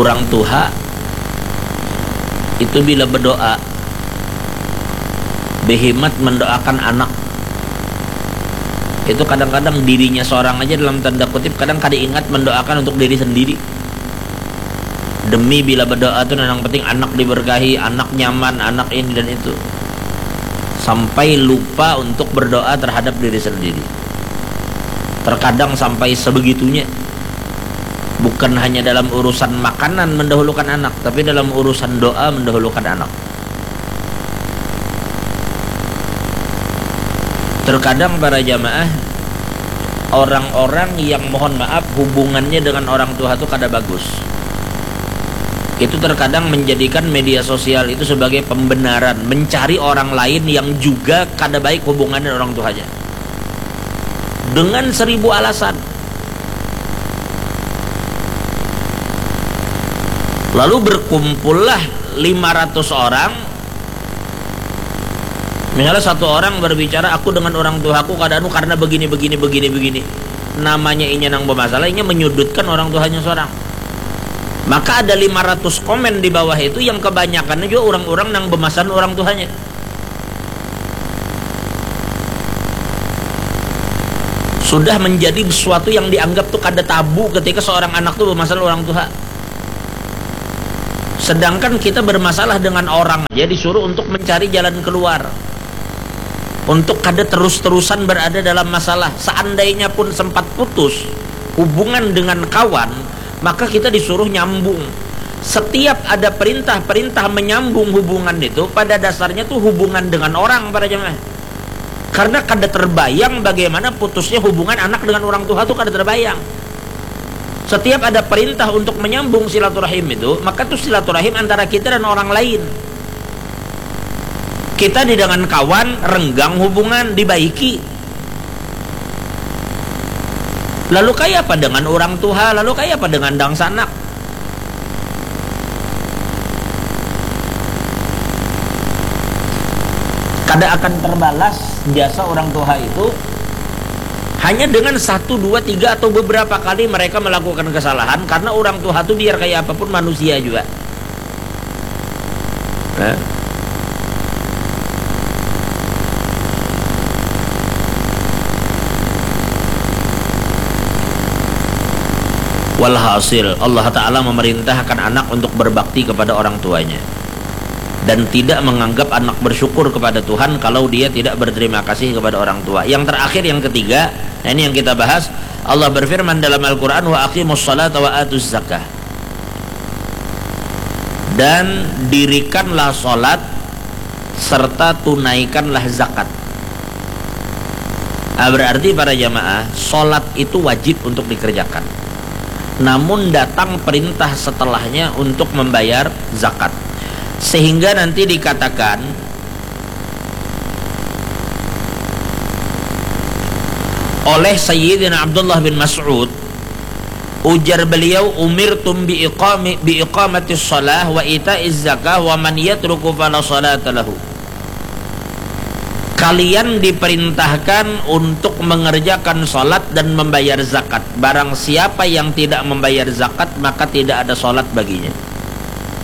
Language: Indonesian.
Orang tua itu bila berdoa behemat mendoakan anak, itu kadang-kadang dirinya seorang aja dalam tanda kutip kadang ingat mendoakan untuk diri sendiri. Demi bila berdoa tuh yang penting anak diberkahi, anak nyaman, anak ini dan itu, sampai lupa untuk berdoa terhadap diri sendiri. Terkadang sampai sebegitunya, bukan hanya dalam urusan makanan mendahulukan anak, tapi dalam urusan doa mendahulukan anak. Terkadang para jamaah, orang-orang yang mohon maaf hubungannya dengan orang tua itu kada bagus, itu terkadang menjadikan media sosial itu sebagai pembenaran, mencari orang lain yang juga kada baik hubungannya dengan orang tuanya dengan 1000 alasan. Lalu berkumpullah 500 orang. Misalnya satu orang berbicara, aku dengan orang tuaku keadaanku karena begini. Namanya ini nang bermasalah, ini menyudutkan orang tuanya seorang. Maka ada 500 komen di bawah itu yang kebanyakannya juga orang-orang nang bermasalah orang tuanya. Sudah menjadi sesuatu yang dianggap tuh kada tabu ketika seorang anak tuh bermasalah orang tua. Sedangkan kita bermasalah dengan orang aja disuruh untuk mencari jalan keluar, untuk kada terus-terusan berada dalam masalah. Seandainya pun sempat putus hubungan dengan kawan, maka kita disuruh nyambung. Setiap ada perintah menyambung hubungan itu, pada dasarnya tuh hubungan dengan orang para jemaah. Karena kada terbayang bagaimana putusnya hubungan anak dengan orang tua tuh kada terbayang. Setiap ada perintah untuk menyambung silaturahim itu, maka itu silaturahim antara kita dan orang lain. Kita di dengan kawan renggang hubungan, dibaiki. Lalu kayak apa dengan orang tua? Lalu kayak apa dengan dang sanak? Kada akan terbalas jasa orang tua itu hanya dengan 1, 2, 3 atau beberapa kali mereka melakukan kesalahan, karena orang tua itu biar kayak apapun manusia juga. Walhasil Allah Ta'ala memerintahkan anak untuk berbakti kepada orang tuanya dan tidak menganggap anak bersyukur kepada Tuhan kalau dia tidak berterima kasih kepada orang tua. Yang terakhir, yang ketiga, nah ini yang kita bahas, Allah berfirman dalam Al-Quran, wa aqimus salata wa atuz zakah, dan dirikanlah solat serta tunaikanlah zakat. Berarti para jamaah, solat itu wajib untuk dikerjakan, namun datang perintah setelahnya untuk membayar zakat, sehingga nanti dikatakan oleh Sayyidina Abdullah bin Mas'ud, ujar beliau, umirtum bi iqamatis shalah wa ita'iz zakah wa man yatruku fala salata lahu. Kalian diperintahkan untuk mengerjakan salat dan membayar zakat. Barang siapa yang tidak membayar zakat, maka tidak ada salat baginya.